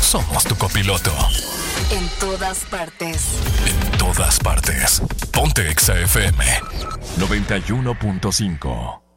somos tu copiloto. En todas partes. En todas partes. Ponte Exa FM 91.5.